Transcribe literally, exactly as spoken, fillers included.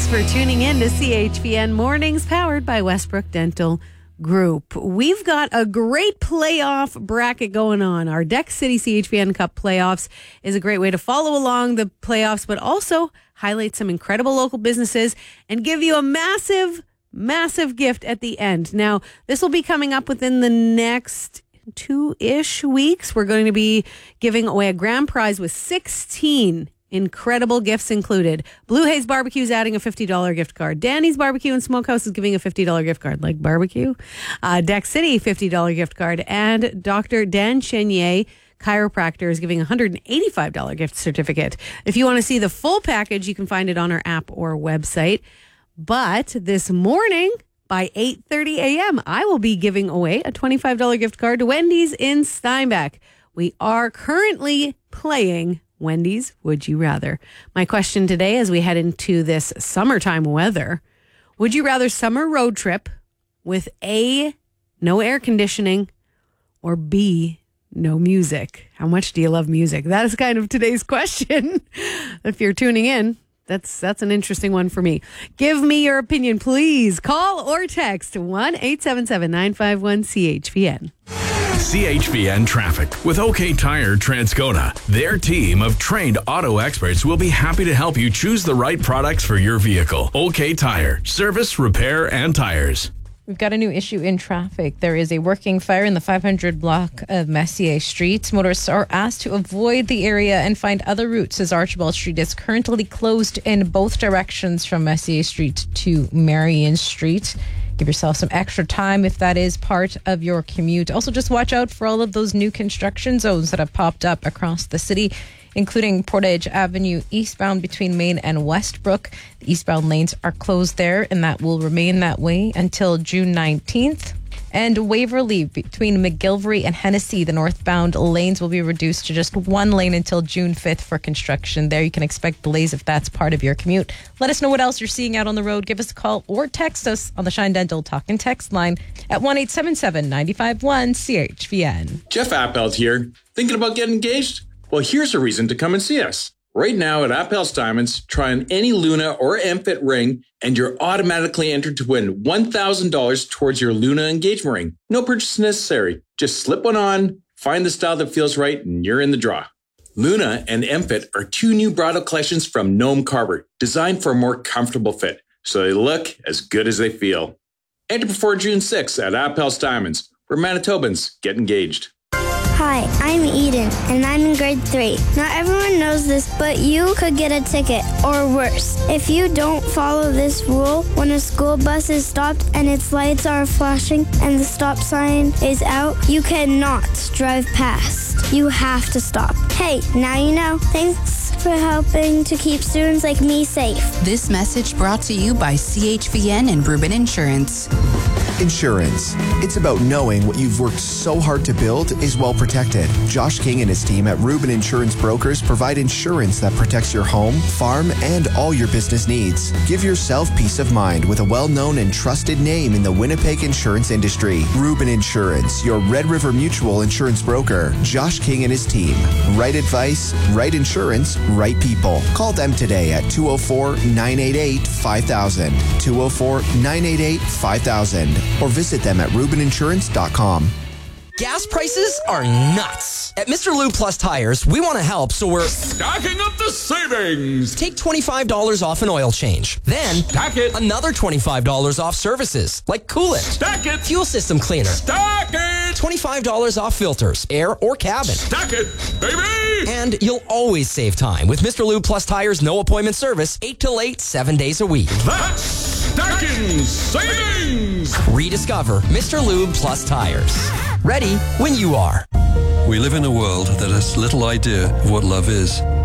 Thanks for tuning in to C H V N Mornings, powered by Westbrook Dental Group. We've got a great playoff bracket going on. Our Deck City C H V N Cup playoffs is a great way to follow along the playoffs, but also highlight some incredible local businesses and give you a massive, massive gift at the end. Now, this will be coming up within the next two-ish weeks. We're going to be giving away a grand prize with sixteen incredible gifts included. Blue Haze Barbecue is adding a fifty dollars gift card. Danny's Barbecue and Smokehouse is giving a fifty dollars gift card. Like barbecue. Uh, Deck City, fifty dollars gift card. And Doctor Dan Chenier, chiropractor, is giving a one hundred eighty-five dollars gift certificate. If you want to see the full package, you can find it on our app or website. But this morning, by eight thirty a.m., I will be giving away a twenty-five dollars gift card to Wendy's in Steinbach. We are currently playing Wendy's Would You Rather. My question today, as we head into this summertime weather, would you rather summer road trip with A, no air conditioning, or B, no music? How much do you love music? That is kind of today's question. If you're tuning in, That's that's an interesting one for me. Give me your opinion, please. Call or text one eight seven seven, nine five one, C H V N. C H V N Traffic with OK Tire Transcona. Their team of trained auto experts will be happy to help you choose the right products for your vehicle. OK Tire. Service, repair, and tires. We've got a new issue in traffic. There is a working fire in the five hundred block of Messier Street. Motorists are asked to avoid the area and find other routes, as Archibald Street is currently closed in both directions from Messier Street to Marion Street. Give yourself some extra time if that is part of your commute. Also, just watch out for all of those new construction zones that have popped up across the city, including Portage Avenue eastbound between Main and Westbrook. The eastbound lanes are closed there, and that will remain that way until June nineteenth. And Waverly between McGilvery and Hennessy, the northbound lanes will be reduced to just one lane until June fifth for construction. There you can expect delays if that's part of your commute. Let us know what else you're seeing out on the road. Give us a call or text us on the Shine Dental Talk and Text line at one eight seven seven, nine five one, C H V N. Jeff Appelt here. Thinking about getting engaged? Well, here's a reason to come and see us. Right now at Appel's Diamonds, try on any Luna or M-Fit ring and you're automatically entered to win one thousand dollars towards your Luna engagement ring. No purchase necessary. Just slip one on, find the style that feels right, and you're in the draw. Luna and M-Fit are two new bridal collections from Noam Carver, designed for a more comfortable fit, so they look as good as they feel. Enter before June sixth at Appel's Diamonds, where Manitobans get engaged. Hi, I'm Eden, and I'm in grade three. Not everyone knows this, but you could get a ticket, or worse. If you don't follow this rule, when a school bus is stopped and its lights are flashing and the stop sign is out, you cannot drive past. You have to stop. Hey, now you know. Thanks for helping to keep students like me safe. This message brought to you by C H V N and Rubin Insurance. Insurance. It's about knowing what you've worked so hard to build is well protected. Josh King and his team at Rubin Insurance Brokers provide insurance that protects your home, farm, and all your business needs. Give yourself peace of mind with a well-known and trusted name in the Winnipeg insurance industry. Rubin Insurance, your Red River Mutual insurance broker. Josh King and his team. Right advice, right insurance, right people. Call them today at two oh four, nine eight eight, five thousand. two oh four, nine eight eight, five thousand. Or visit them at rubin insurance dot com. Gas prices are nuts. At Mister Lube Plus Tires, we want to help, so we're stacking up the savings. Take twenty-five dollars off an oil change. Then, stack it. Another twenty-five dollars off services, like coolant. Stack it. Fuel system cleaner. Stack it. twenty-five dollars off filters, air or cabin. Stack it, baby. And you'll always save time with Mister Lube Plus Tires' no appointment service, eight till eight, seven days a week. That's stacking savings. Rediscover Mister Lube Plus Tires. Ready when you are. We live in a world that has little idea of what love is.